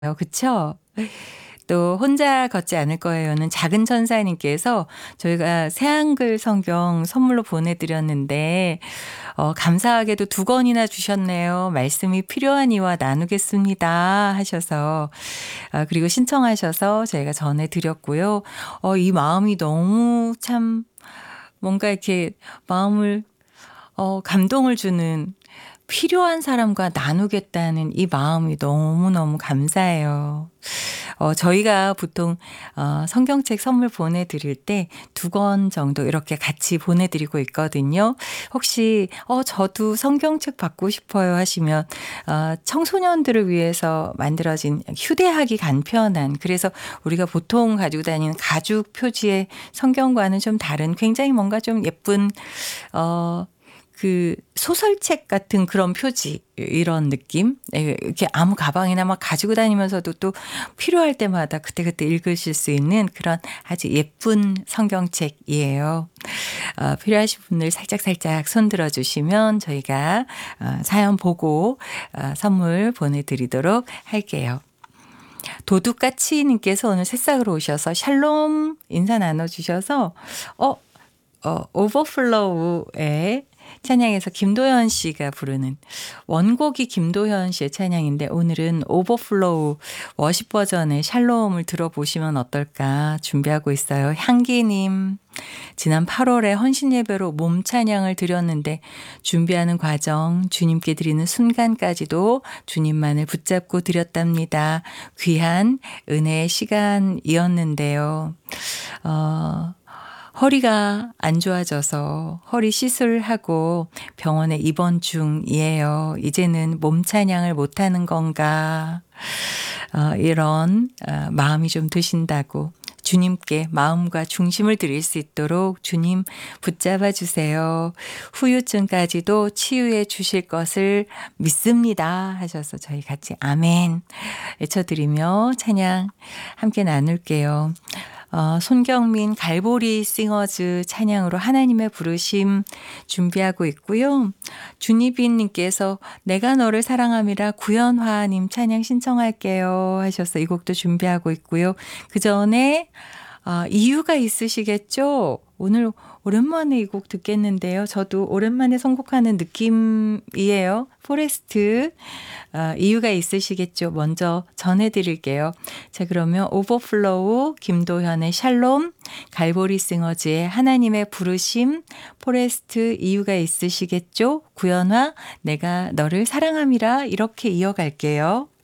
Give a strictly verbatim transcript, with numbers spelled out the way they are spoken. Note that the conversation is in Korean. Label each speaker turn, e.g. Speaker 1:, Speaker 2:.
Speaker 1: 어 그쵸? 또 혼자 걷지 않을 거예요는 작은 천사님께서 저희가 새 한글 성경 선물로 보내 드렸는데 어 감사하게도 두 권이나 주셨네요. "말씀이 필요하니와 나누겠습니다." 하셔서 아 그리고 신청하셔서 저희가 전해 드렸고요. 어 이 마음이 너무 참 뭔가 이렇게 마음을 어 감동을 주는 필요한 사람과 나누겠다는 이 마음이 너무너무 감사해요. 어 저희가 보통 어 성경책 선물 보내 드릴 때 두 권 정도 이렇게 같이 보내 드리고 있거든요. 혹시 "어 저도 성경책 받고 싶어요." 하시면 어 청소년들을 위해서 만들어진 휴대하기 간편한 그래서 우리가 보통 가지고 다니는 가죽 표지의 성경과는 좀 다른 굉장히 뭔가 좀 예쁜 어 그 소설책 같은 그런 표지 이런 느낌? 예 이렇게 아무 가방이나 막 가지고 다니면서도 또 필요할 때마다 그때그때 읽으실 수 있는 그런 아주 예쁜 성경책이에요. 어 필요하신 분들 살짝살짝 손 들어 주시면 저희가 어 사연 보고 어 선물 보내 드리도록 할게요. 도둑같이 님께서 오늘 새싹으로 오셔서 샬롬 인사 나눠 주셔서 어 어 오버플로우의 찬양에서 김도현 씨가 부르는 원곡이 김도현 씨의 찬양인데 오늘은 오버플로우 워십 버전의 샬롬을 들어보시면 어떨까 준비하고 있어요. 향기 님. 지난 팔월에 헌신 예배로 몸 찬양을 드렸는데 준비하는 과정, 주님께 드리는 순간까지도 주님만을 붙잡고 드렸답니다. 귀한 은혜의 시간이었는데요. 어 허리가 안 좋아져서 허리 시술하고 병원에 입원 중이에요. 이제는 몸 찬양을 못하는 건가? 어 이런 어 마음이 좀 드신다고 주님께 마음과 중심을 드릴 수 있도록 주님 붙잡아 주세요. 후유증까지도 치유해 주실 것을 믿습니다. 하셔서 저희 같이 아멘 외쳐드리며 찬양 함께 나눌게요. 어 손경민 갈보리 싱어즈 찬양으로 하나님의 부르심 준비하고 있고요. 준희빈 님께서 내가 너를 사랑함이라 구연화 님 찬양 신청할게요 하셔서 이 곡도 준비하고 있고요. 그전에 아 이유가 있으시겠죠? 오늘 오랜만에 이 곡 듣겠는데요. 저도 오랜만에 선곡하는 느낌이에요. 포레스트 어 이유가 있으시겠죠? 먼저 전해 드릴게요. 자 그러면 오버플로우, 김도현의 샬롬, 갈보리 싱어즈의 하나님의 부르심, 포레스트 이유가 있으시겠죠? 구연화 내가 너를 사랑함이라 이렇게 이어갈게요.